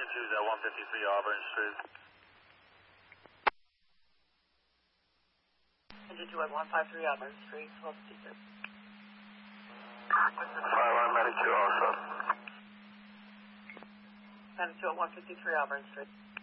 Engine 2's at 153 Auburn Street. Engine 2 at 153 Auburn Street, 1256. 5 Medic 2 also. Medic 2 at 153 Auburn Street.